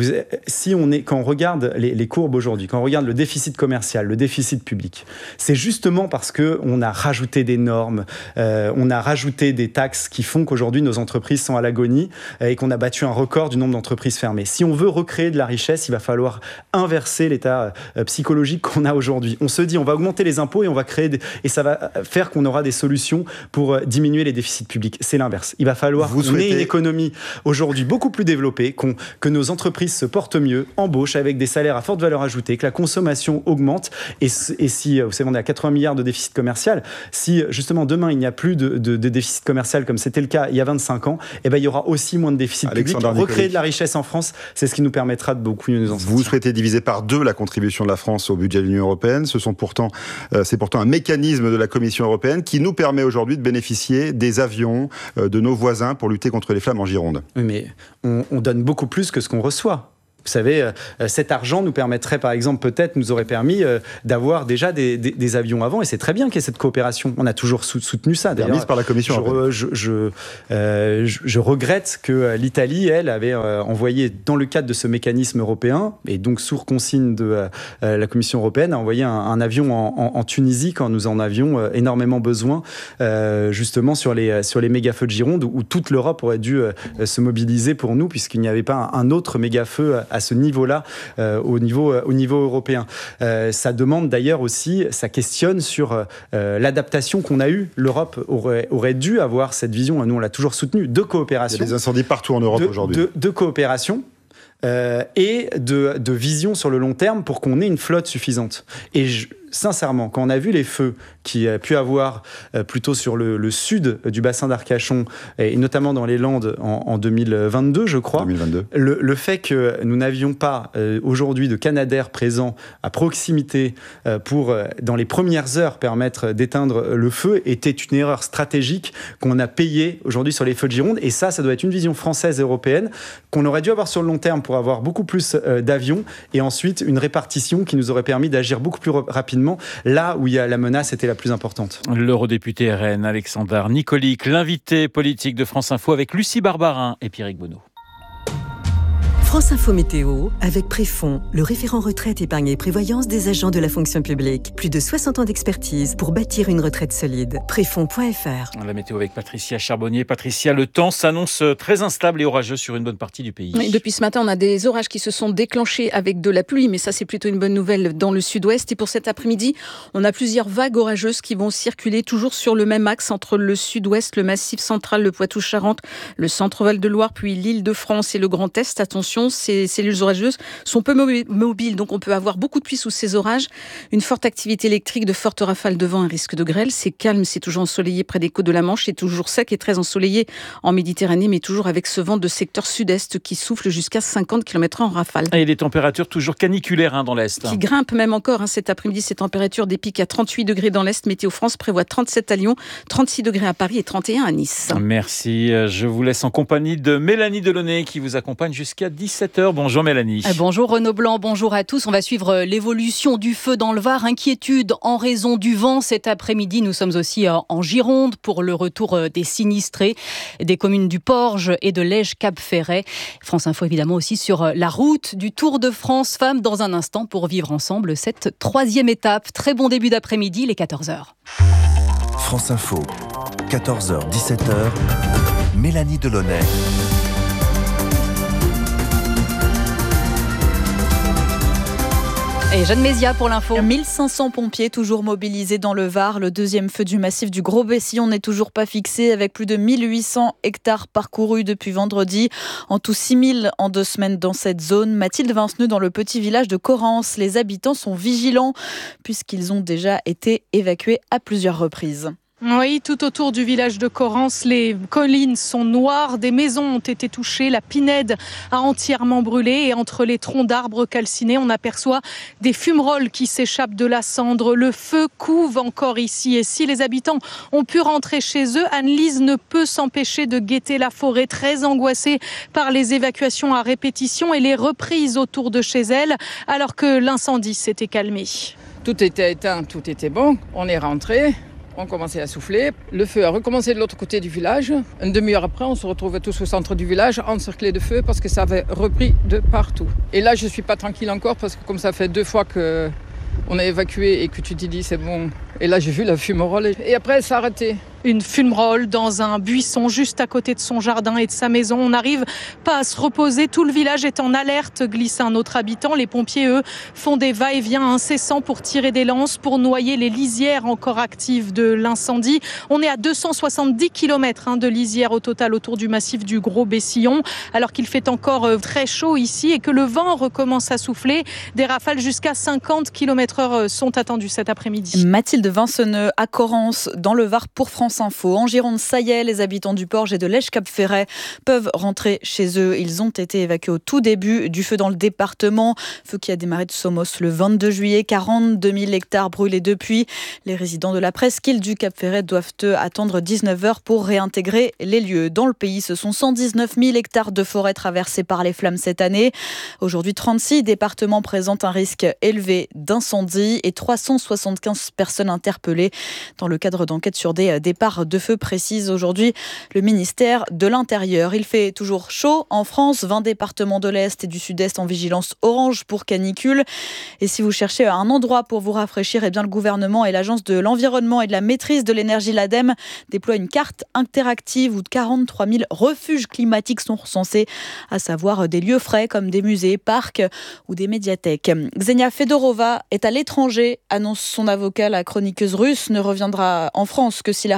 Quand on regarde les courbes aujourd'hui, quand on regarde le déficit commercial, le déficit public, c'est justement parce qu'on a rajouté des normes, on a rajouté des taxes qui font qu'aujourd'hui nos entreprises sont à l'agonie et qu'on a battu un record du nombre d'entreprises fermées. Si on veut recréer de la richesse, il va falloir inverser l'état psychologique qu'on a aujourd'hui. On se dit, on va augmenter les impôts et on va créer et ça va faire qu'on aura des solutions pour diminuer les déficits publics. C'est l'inverse. Il va falloir qu'on ait une économie aujourd'hui beaucoup plus développée, que nos entreprises se portent mieux, embauchent avec des salaires à forte valeur ajoutée, que la consommation augmente. Et si, vous savez, on est à 80 milliards de déficit commercial, si justement demain il n'y a plus de déficit commercial comme c'était le cas il y a 25 ans, il y aura aussi moins de déficit public. Recréer de la richesse en France, c'est ce qui nous permettra de beaucoup mieux nous en sortir. Vous souhaitez diviser par 2 la contribution de la France au budget de l'Union européenne. C'est pourtant un mécanisme de la Commission européenne qui nous permet aujourd'hui de bénéficier des avions de nos voisins pour lutter contre les flammes en Gironde. Oui, mais on donne beaucoup plus que ce qu'on reçoit. Vous savez, cet argent nous permettrait, par exemple, nous aurait permis d'avoir déjà des avions avant, et c'est très bien qu'il y ait cette coopération. On a toujours soutenu ça. Permise par la Commission européenne. Je regrette que l'Italie, elle, avait envoyé, dans le cadre de ce mécanisme européen, et donc sous consigne de la Commission européenne, a envoyé un avion en Tunisie quand nous en avions énormément besoin, justement sur les méga-feux de Gironde, où toute l'Europe aurait dû se mobiliser pour nous, puisqu'il n'y avait pas un autre méga-feu à ce niveau-là, au niveau européen. Ça demande d'ailleurs aussi, ça questionne sur l'adaptation qu'on a eue. L'Europe aurait dû avoir cette vision, nous on l'a toujours soutenue, de coopération. Il y a des incendies partout en Europe aujourd'hui. De coopération. Et de vision sur le long terme pour qu'on ait une flotte suffisante. Et sincèrement, quand on a vu les feux qu'il y a pu avoir plutôt sur le sud du bassin d'Arcachon, et notamment dans les Landes en 2022, je crois, 2022. Le fait que nous n'avions pas aujourd'hui de Canadair présent à proximité pour, dans les premières heures, permettre d'éteindre le feu était une erreur stratégique qu'on a payée aujourd'hui sur les feux de Gironde. Et ça doit être une vision française et européenne qu'on aurait dû avoir sur le long terme pour avoir beaucoup plus d'avions et ensuite une répartition qui nous aurait permis d'agir beaucoup plus rapidement là où la menace était la plus importante. L'eurodéputé RN Alexander Nicolic, l'invité politique de France Info avec Lucie Barbarin et Pierrick Bonneau. France Info Météo, avec Préfond, le référent retraite, épargne et prévoyance des agents de la fonction publique. Plus de 60 ans d'expertise pour bâtir une retraite solide. Préfond.fr. La météo avec Patricia Charbonnier. Patricia, le temps s'annonce très instable et orageux sur une bonne partie du pays. Oui, depuis ce matin, on a des orages qui se sont déclenchés avec de la pluie, mais ça c'est plutôt une bonne nouvelle dans le sud-ouest. Et pour cet après-midi, on a plusieurs vagues orageuses qui vont circuler toujours sur le même axe entre le sud-ouest, le massif central, le Poitou-Charentes, le centre-Val de Loire, puis l'Île-de-France et le Grand Est. Attention, ces cellules orageuses sont peu mobiles, donc on peut avoir beaucoup de pluie sous ces orages. Une forte activité électrique, de fortes rafales de vent, un risque de grêle. C'est calme, c'est toujours ensoleillé près des côtes de la Manche, c'est toujours sec et très ensoleillé en Méditerranée, mais toujours avec ce vent de secteur sud-est qui souffle jusqu'à 50 km/h en rafale. Et les températures toujours caniculaires dans l'Est. Qui grimpent même encore cet après-midi, ces températures des pics à 38 degrés dans l'Est. Météo France prévoit 37 à Lyon, 36 degrés à Paris et 31 à Nice. Merci, je vous laisse en compagnie de Mélanie Delaunay qui vous accompagne jusqu'à 17h. Bonjour Mélanie. Bonjour Renaud Blanc, bonjour à tous. On va suivre l'évolution du feu dans le Var. Inquiétude en raison du vent cet après-midi. Nous sommes aussi en Gironde pour le retour des sinistrés des communes du Porge et de Lège-Cap-Ferret. France Info évidemment aussi sur la route du Tour de France Femmes dans un instant pour vivre ensemble cette 3e étape. Très bon début d'après-midi, les 14h. France Info, 14h, 17h, Mélanie Delaunay. Et Jeanne Mézia pour l'info. 1500 pompiers toujours mobilisés dans le Var. Le deuxième feu du massif du Gros-Bessillon n'est toujours pas fixé, avec plus de 1800 hectares parcourus depuis vendredi. En tout 6000 en 2 semaines dans cette zone. Mathilde Vinceneux dans le petit village de Corrence. Les habitants sont vigilants puisqu'ils ont déjà été évacués à plusieurs reprises. Oui, tout autour du village de Corrence, les collines sont noires, des maisons ont été touchées, la pinède a entièrement brûlé et entre les troncs d'arbres calcinés, on aperçoit des fumerolles qui s'échappent de la cendre. Le feu couve encore ici et si les habitants ont pu rentrer chez eux, Anne-Lise ne peut s'empêcher de guetter la forêt, très angoissée par les évacuations à répétition et les reprises autour de chez elle, alors que l'incendie s'était calmé. Tout était éteint, tout était bon, on est rentré. On commençait à souffler. Le feu a recommencé de l'autre côté du village. Une demi-heure après, on se retrouvait tous au centre du village, encerclés de feu parce que ça avait repris de partout. Et là, je ne suis pas tranquille encore parce que comme ça fait 2 fois qu'on a évacué et que tu te dis c'est bon. Et là, j'ai vu la fumerole et après, ça a arrêté. Une fumerole dans un buisson juste à côté de son jardin et de sa maison. On n'arrive pas à se reposer. Tout le village est en alerte, glisse un autre habitant. Les pompiers, eux, font des va-et-vient incessants pour tirer des lances, pour noyer les lisières encore actives de l'incendie. On est à 270 km de lisières au total autour du massif du Gros-Bessillon, alors qu'il fait encore très chaud ici et que le vent recommence à souffler. Des rafales jusqu'à 50 km/h sont attendues cet après-midi. Mathilde Vinceneux à Corrence, dans le Var pour France Info. En Gironde, ça y est, les habitants du Porge et de Lège-Cap-Ferret peuvent rentrer chez eux. Ils ont été évacués au tout début du feu dans le département. Feu qui a démarré de Somos le 22 juillet. 42 000 hectares brûlés depuis. Les résidents de la presqu'île du Cap-Ferret doivent attendre 19 heures pour réintégrer les lieux. Dans le pays, ce sont 119 000 hectares de forêt traversés par les flammes cette année. Aujourd'hui, 36 départements présentent un risque élevé d'incendie et 375 personnes interpellées dans le cadre d'enquêtes sur des départs de feu, précise aujourd'hui le ministère de l'Intérieur. Il fait toujours chaud en France, 20 départements de l'Est et du Sud-Est en vigilance orange pour canicule. Et si vous cherchez un endroit pour vous rafraîchir, eh bien le gouvernement et l'Agence de l'environnement et de la maîtrise de l'énergie, l'ADEME, déploient une carte interactive où 43 000 refuges climatiques sont recensés, à savoir des lieux frais comme des musées, parcs ou des médiathèques. Ksenia Fedorova est à l'étranger, annonce son avocat. La chroniqueuse russe ne reviendra en France que si la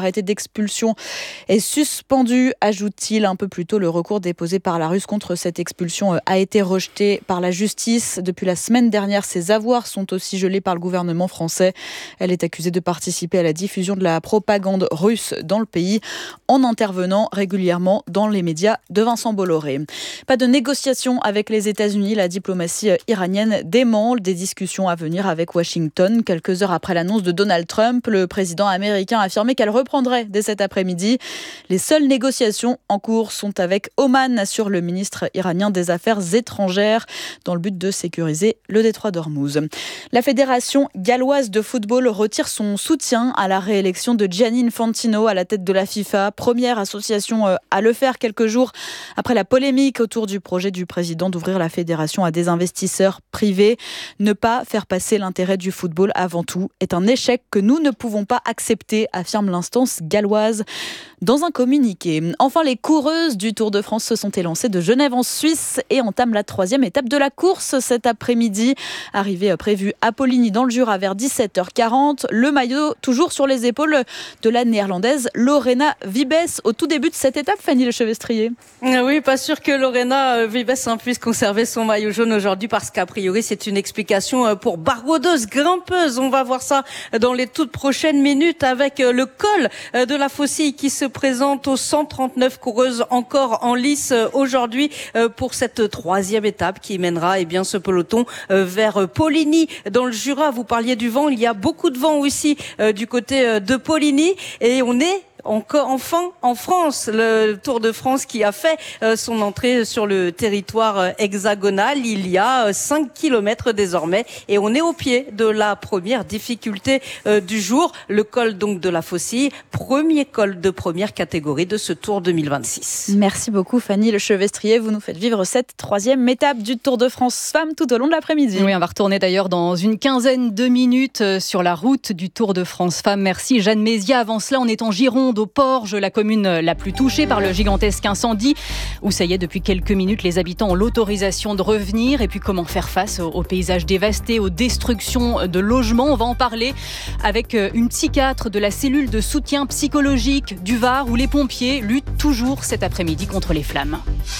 L'arrêté d'expulsion est suspendu, ajoute-t-il un peu plus tôt. Le recours déposé par la Russe contre cette expulsion a été rejeté par la justice. Depuis la semaine dernière, ses avoirs sont aussi gelés par le gouvernement français. Elle est accusée de participer à la diffusion de la propagande russe dans le pays en intervenant régulièrement dans les médias de Vincent Bolloré. Pas de négociations avec les États-Unis. La diplomatie iranienne dément des discussions à venir avec Washington. Quelques heures après l'annonce de Donald Trump, le président américain a affirmé qu'elle reprendrait dès cet après-midi. Les seules négociations en cours sont avec Oman, assure le ministre iranien des Affaires étrangères, dans le but de sécuriser le détroit d'Ormuz. La fédération galloise de football retire son soutien à la réélection de Gianni Infantino à la tête de la FIFA, première association à le faire quelques jours après la polémique autour du projet du président d'ouvrir la fédération à des investisseurs privés. Ne pas faire passer l'intérêt du football avant tout est un échec que nous ne pouvons pas accepter, affirme l'instance galloise dans un communiqué. Enfin, les coureuses du Tour de France se sont élancées de Genève en Suisse et entament la 3e étape de la course cet après-midi. Arrivée prévue à Poligny dans le Jura vers 17h40. Le maillot toujours sur les épaules de la néerlandaise Lorena Wiebes au tout début de cette étape, Fanny Lechevestrier. Oui, pas sûr que Lorena Wiebes puisse conserver son maillot jaune aujourd'hui parce qu'a priori c'est une explication pour baroudeuse, grimpeuse. On va voir ça dans les toutes prochaines minutes avec le col de la Faucille qui se présente aux 139 coureuses encore en lice aujourd'hui pour cette 3e étape qui mènera ce peloton vers Poligny dans le Jura. Vous parliez du vent, il y a beaucoup de vent aussi du côté de Poligny et on est enfin en France, le Tour de France qui a fait son entrée sur le territoire hexagonal. Il y a 5 km désormais et on est au pied de la première difficulté du jour, le col donc de la Faucille, premier col de première catégorie de ce Tour 2026. Merci beaucoup Fanny Lechevestrier, vous nous faites vivre cette 3e étape du Tour de France Femmes tout au long de l'après-midi. Oui, on va retourner d'ailleurs dans une quinzaine de minutes sur la route du Tour de France Femmes. Merci Jeanne Mézia. Avant cela, on est en Gironde, au Porge, la commune la plus touchée par le gigantesque incendie, où ça y est, depuis quelques minutes, les habitants ont l'autorisation de revenir. Et puis comment faire face aux paysages dévastés, aux destructions de logements. On va en parler avec une psychiatre de la cellule de soutien psychologique du Var, où les pompiers luttent toujours cet après-midi contre les flammes.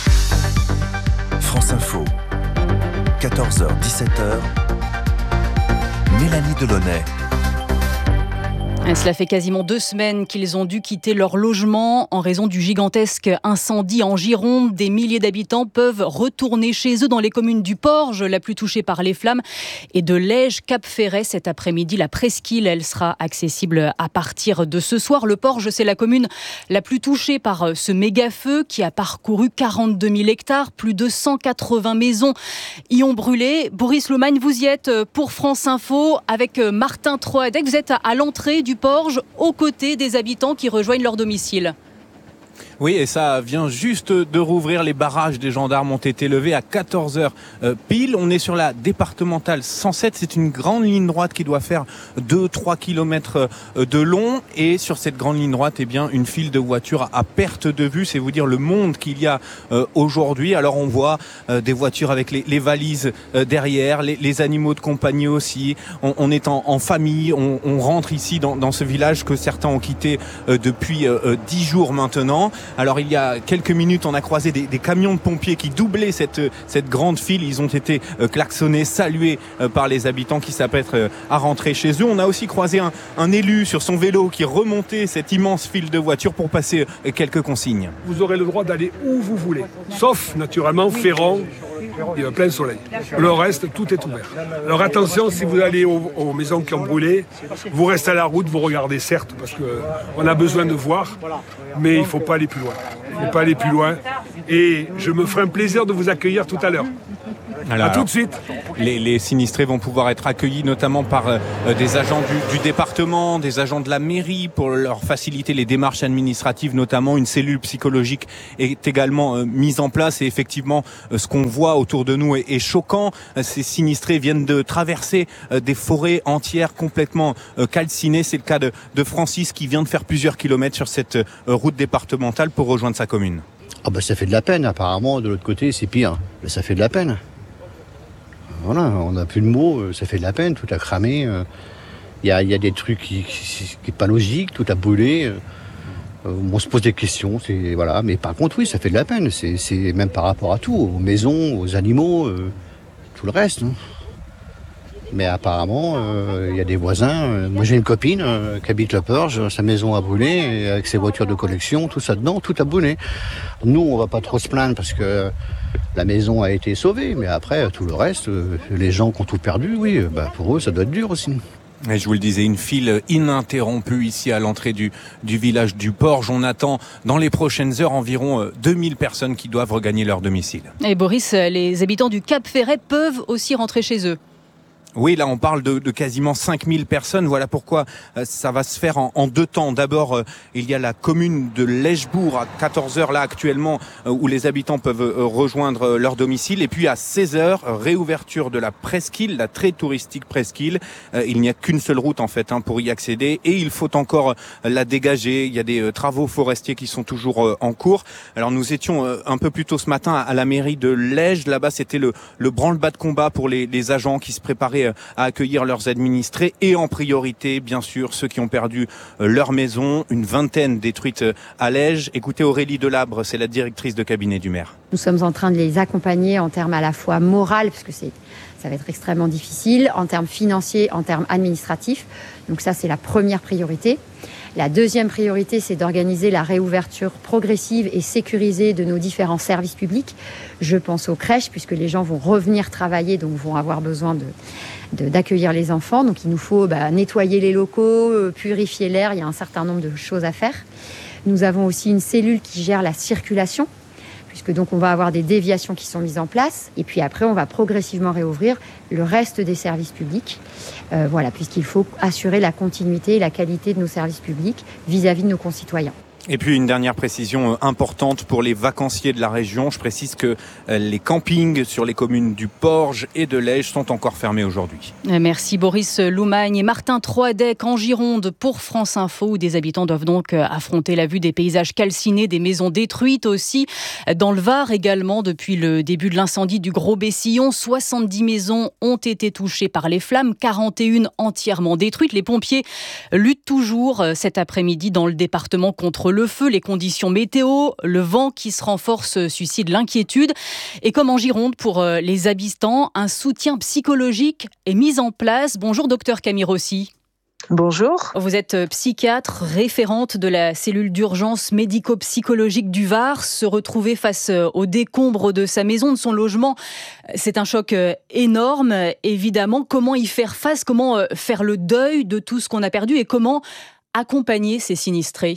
France Info, 14h, 17h, Mélanie Delaunay. Cela fait quasiment 2 semaines qu'ils ont dû quitter leur logement en raison du gigantesque incendie en Gironde. Des milliers d'habitants peuvent retourner chez eux dans les communes du Porge, la plus touchée par les flammes, et de Lège-Cap-Ferret cet après-midi. La presqu'île, elle sera accessible à partir de ce soir. Le Porge, c'est la commune la plus touchée par ce méga-feu qui a parcouru 42 000 hectares. Plus de 180 maisons y ont brûlé. Boris Lomagne, vous y êtes pour France Info avec Martin Troadec. Vous êtes à l'entrée du Porge, aux côtés des habitants qui rejoignent leur domicile. Oui, et ça vient juste de rouvrir. Les barrages des gendarmes ont été levés à 14h pile. On est sur la départementale 107. C'est une grande ligne droite qui doit faire 2-3 km de long. Et sur cette grande ligne droite, une file de voitures à perte de vue. C'est vous dire le monde qu'il y a aujourd'hui. Alors on voit des voitures avec les valises derrière, les animaux de compagnie aussi. On est en famille. On rentre ici dans ce village que certains ont quitté depuis 10 jours maintenant. Alors il y a quelques minutes, on a croisé des camions de pompiers qui doublaient cette grande file. Ils ont été klaxonnés, salués par les habitants qui s'apprêtent à rentrer chez eux. On a aussi croisé un élu sur son vélo qui remontait cette immense file de voitures pour passer quelques consignes. Vous aurez le droit d'aller où vous voulez, sauf naturellement Ferrand, il y a plein soleil. Le reste, tout est ouvert. Alors attention, si vous allez aux maisons qui ont brûlé, vous restez à la route, vous regardez certes, parce qu'on a besoin de voir, mais il ne faut pas aller plus loin. Il ne faut pas aller plus loin. Et je me ferai un plaisir de vous accueillir tout à l'heure. Alors, à tout de suite. Les sinistrés vont pouvoir être accueillis notamment par des agents du département, des agents de la mairie pour leur faciliter les démarches administratives, notamment une cellule psychologique est également mise en place. Et effectivement, ce qu'on voit autour de nous est choquant. Ces sinistrés viennent de traverser des forêts entières complètement calcinées. C'est le cas de Francis qui vient de faire plusieurs kilomètres sur cette route départementale pour rejoindre sa commune. Ah bah ça fait de la peine, apparemment de l'autre côté c'est pire. Mais ça fait de la peine. Voilà, on n'a plus de mots, ça fait de la peine, tout a cramé. Il y a des trucs qui n'est pas logique, tout a brûlé. On se pose des questions, voilà. Mais par contre, oui, ça fait de la peine. C'est même par rapport à tout, aux maisons, aux animaux, tout le reste. Hein. Mais apparemment, il y a des voisins. Moi, j'ai une copine qui habite Le Porge, sa maison a brûlé, et avec ses voitures de collection, tout ça dedans, tout a brûlé. Nous, on va pas trop se plaindre parce que la maison a été sauvée, mais après, tout le reste, les gens qui ont tout perdu, oui, pour eux, ça doit être dur aussi. Et je vous le disais, une file ininterrompue ici à l'entrée du village du Porge. On attend dans les prochaines heures environ 2000 personnes qui doivent regagner leur domicile. Et Boris, les habitants du Cap Ferret peuvent aussi rentrer chez eux. Oui, là on parle de quasiment 5000 personnes. Voilà pourquoi ça va se faire en deux temps. D'abord, il y a la commune de Lèchebourg à 14h là actuellement où les habitants peuvent rejoindre leur domicile. Et puis à 16h, réouverture de la presqu'île, la très touristique presqu'île. Il n'y a qu'une seule route en fait pour y accéder et il faut encore la dégager. Il y a des travaux forestiers qui sont toujours en cours. Alors nous étions un peu plus tôt ce matin à la mairie de Lège. Là-bas c'était le branle-bas de combat pour les agents qui se préparaient à accueillir leurs administrés et en priorité, bien sûr, ceux qui ont perdu leur maison, une vingtaine détruites à Lège. Écoutez Aurélie Delabre, c'est la directrice de cabinet du maire. Nous sommes en train de les accompagner en termes à la fois moral, puisque ça va être extrêmement difficile, en termes financiers, en termes administratifs. Donc ça, c'est la première priorité. La deuxième priorité, c'est d'organiser la réouverture progressive et sécurisée de nos différents services publics. Je pense aux crèches, puisque les gens vont revenir travailler, donc vont avoir besoin d'accueillir les enfants. Donc il nous faut nettoyer les locaux, purifier l'air, il y a un certain nombre de choses à faire. Nous avons aussi une cellule qui gère la circulation, puisque donc on va avoir des déviations qui sont mises en place. Et puis après, on va progressivement réouvrir le reste des services publics. Puisqu'il faut assurer la continuité et la qualité de nos services publics vis-à-vis de nos concitoyens. Et puis une dernière précision importante pour les vacanciers de la région. Je précise que les campings sur les communes du Porge et de Lège sont encore fermés aujourd'hui. Merci Boris Loumagne et Martin Troadec en Gironde pour France Info, où des habitants doivent donc affronter la vue des paysages calcinés, des maisons détruites aussi. Dans le Var également, depuis le début de l'incendie du Gros Bessillon, 70 maisons ont été touchées par les flammes, 41 entièrement détruites. Les pompiers luttent toujours cet après-midi dans le département contre le feu, les conditions météo, le vent qui se renforce suscite l'inquiétude. Et comme en Gironde, pour les habitants, un soutien psychologique est mis en place. Bonjour docteur Camille Rossi. Bonjour. Vous êtes psychiatre, référente de la cellule d'urgence médico-psychologique du Var. Se retrouver face au décombre de sa maison, de son logement, c'est un choc énorme, évidemment. Comment y faire face? Comment faire le deuil de tout ce qu'on a perdu et comment accompagner ces sinistrés?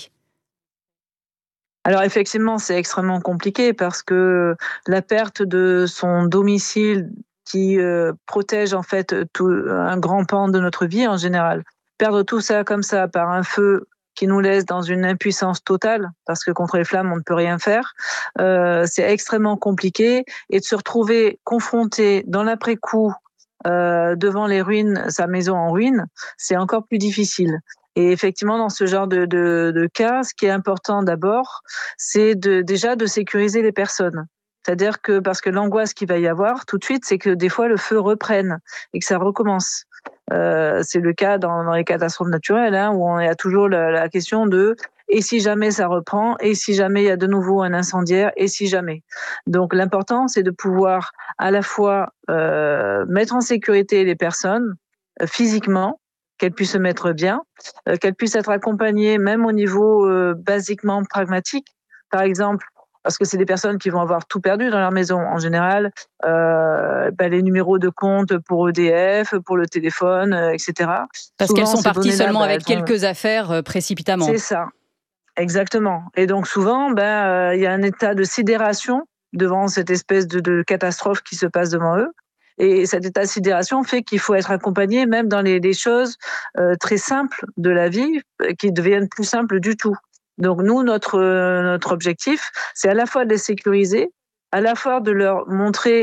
Alors effectivement, c'est extrêmement compliqué parce que la perte de son domicile qui protège en fait tout un grand pan de notre vie en général, perdre tout ça comme ça par un feu qui nous laisse dans une impuissance totale, parce que contre les flammes, on ne peut rien faire, c'est extrêmement compliqué. Et de se retrouver confronté dans l'après-coup devant les ruines, sa maison en ruine, c'est encore plus difficile. Et effectivement, dans ce genre de cas, ce qui est important d'abord, c'est déjà de sécuriser les personnes. C'est-à-dire que, parce que l'angoisse qu'il va y avoir tout de suite, c'est que des fois le feu reprenne et que ça recommence. C'est le cas dans les catastrophes naturelles, où on a toujours la question de « et si jamais ça reprend ? Et si jamais il y a de nouveau un incendiaire ? Et si jamais ?» Donc l'important, c'est de pouvoir à la fois mettre en sécurité les personnes physiquement, qu'elles puissent se mettre bien, qu'elles puissent être accompagnées même au niveau basiquement pragmatique. Par exemple, parce que c'est des personnes qui vont avoir tout perdu dans leur maison. En général, les numéros de compte pour EDF, pour le téléphone, etc. Parce souvent, qu'elles sont parties seulement avec quelques affaires précipitamment. C'est ça, exactement. Et donc souvent, y a un état de sidération devant cette espèce de catastrophe qui se passe devant eux. Et cet état de sidération fait qu'il faut être accompagné même dans les choses très simples de la vie qui deviennent plus simples du tout. Donc nous, notre objectif, c'est à la fois de les sécuriser, à la fois de leur montrer